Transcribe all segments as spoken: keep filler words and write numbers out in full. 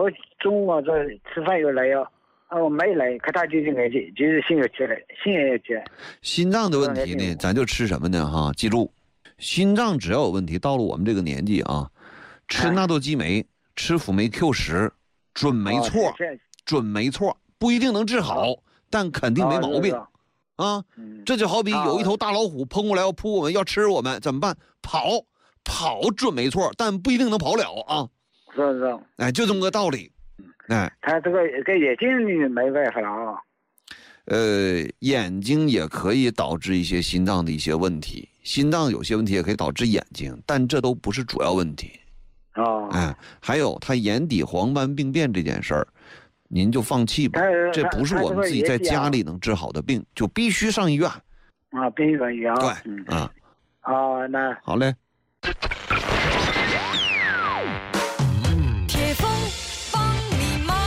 我中午这吃饭又来了，啊，我没来，可他就是爱去，就是心有起来，心也有起来。 心脏的问题呢，咱就吃什么呢？哈，记住，心脏只要有问题，到了我们这个年纪啊，吃纳豆激酶，吃辅酶 Q 十，准没错， 哦、 准没错，不一定能治好，但肯定没毛病。 哦啊，这就好比有一头大老虎喷过来要扑我们，要吃我们，怎么办？跑，跑准没错，但不一定能跑了啊。 是是， 哎，就这么个道理。哎， 他这个跟眼睛没办法了啊。 呃，眼睛也可以导致一些心脏的一些问题，心脏有些问题也可以导致眼睛，但这都不是主要问题。 哦， 哎，还有他眼底黄斑病变这件事儿。您就放弃吧，这不是我们自己在家里能治好的病，就必须上医院。 啊，必须上医院。 对， 嗯啊， 啊，那好嘞。 铁峰帮你忙。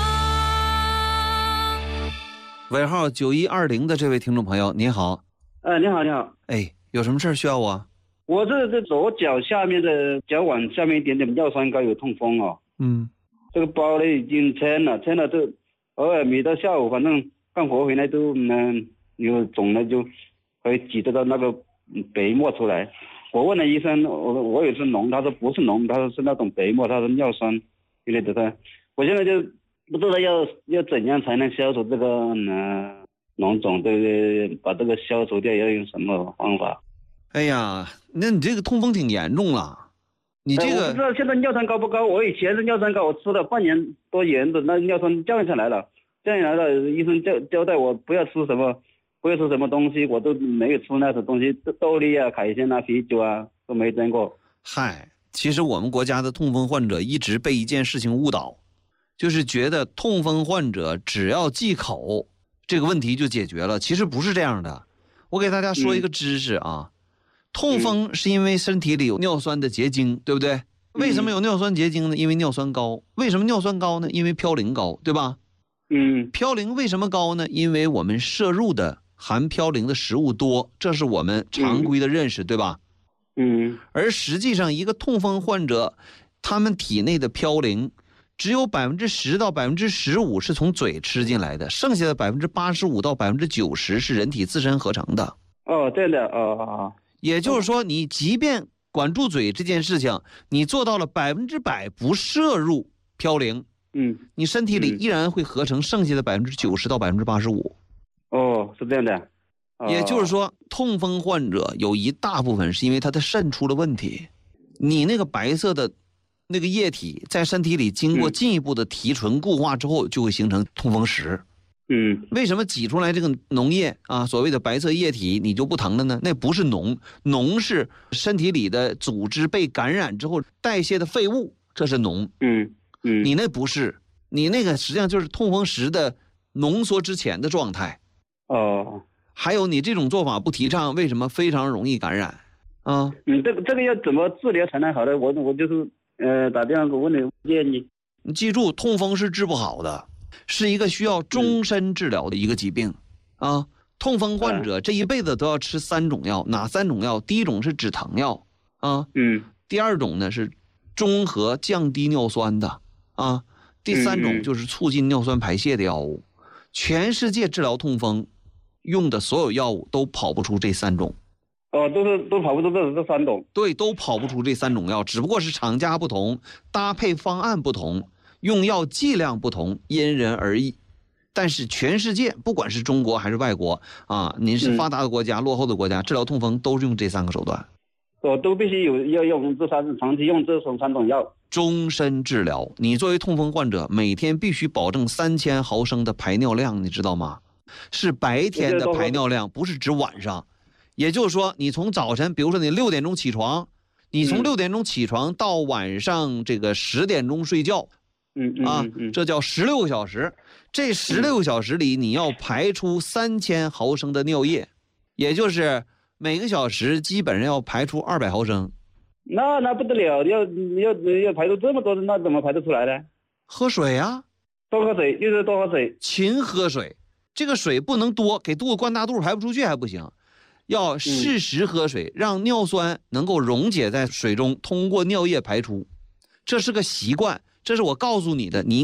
尾号九一二零的这位听众朋友，您好。 呃，你好，你好。 哎，有什么事需要我？ 我这这左脚下面的脚腕下面一点点尿酸高有痛风哦。 嗯。 这个包呢已经撑了，撑了就偶尔每到下午，反正干活回来都嗯有肿了，就会挤得到那个白沫出来。我问了医生，我我也是脓，他说不是脓，他说是那种白沫，他说尿酸之类的。他我现在就不知道要要怎样才能消除这个嗯脓肿，对不对？把这个消除掉要用什么方法？ 哎呀，那你这个痛风挺严重了。你这个、 呃、我不知道现在尿酸高不高，我以前是尿酸高，我吃了半年多盐的，那尿酸降下来了，降下来了，医生交交代我不要吃什么，不要吃什么东西，我都没有吃那种东西，豆类啊、海鲜啊、啤酒啊都没沾过。 嗨，其实我们国家的痛风患者一直被一件事情误导，就是觉得痛风患者只要忌口，这个问题就解决了。其实不是这样的。我给大家说一个知识啊。嗯，痛风是因为身体里有尿酸的结晶，对不对？为什么有尿酸结晶呢？因为尿酸高。为什么尿酸高呢？因为嘌呤高，对吧？ 嗯， 嘌呤为什么高呢？因为我们摄入的含嘌呤的食物多，这是我们常规的认识，对吧？ 嗯。 而实际上，一个痛风患者，他们体内的嘌呤只有百分之十到百分之十五是从嘴吃进来的，剩下的百分之八十五到百分之九十是人体自身合成的。 哦，对的，哦哦。 也就是说，你即便管住嘴这件事情，你做到了百分之百不摄入嘌呤， 嗯， 你身体里依然会合成剩下的百分之九十到百分之八十五。 哦，是这样的。哦、 也就是说，痛风患者有一大部分是因为他的肾出了问题，你那个白色的那个液体在身体里经过进一步的提纯固化之后，就会形成痛风石。 嗯， 为什么挤出来这个脓液啊，所谓的白色液体你就不疼了呢？那不是脓，脓是身体里的组织被感染之后代谢的废物，这是脓。 嗯嗯， 你那不是，你那个实际上就是痛风石的浓缩之前的状态。 哦， 还有你这种做法不提倡，为什么非常容易感染啊？ 嗯，这个这个要怎么治疗才能好的？我我就是呃打电话给我问你建议。 你记住，痛风是治不好的。是一个需要终身治疗的一个疾病，嗯、啊，痛风患者这一辈子都要吃三种药，哪三种药？第一种是止疼药，啊， 嗯， 第二种呢是中和降低尿酸的，啊，第三种就是促进尿酸排泄的药物。全世界治疗痛风用的所有药物都跑不出这三种。 哦，都是都跑不出这这三种。 对，都跑不出这三种药，只不过是厂家不同，搭配方案不同。用药剂量不同，因人而异。但是全世界不管是中国还是外国啊，您是发达的国家、嗯、落后的国家，治疗痛风都是用这三个手段。 哦，都必须有要用这三长期用这种三种药， 终身治疗。你作为痛风患者，每天必须保证三千毫升的排尿量，你知道吗？是白天的排尿量，不是指晚上。也就是说，你从早晨，比如说你六点钟起床，你从六点钟起床到晚上这个十点钟睡觉。 嗯嗯啊，这叫十六个小时。这十六个小时里，你要排出三千毫升的尿液，也就是每个小时基本上要排出二百毫升。 那那不得了，要要要排出这么多，那怎么排得出来呢？ 喝水啊， 多喝水，就是多喝水， 勤喝水。这个水不能多，给肚子灌大肚排不出去还不行，要适时喝水，嗯、让尿酸能够溶解在水中，通过尿液排出。这是个习惯。这是我告诉你的，你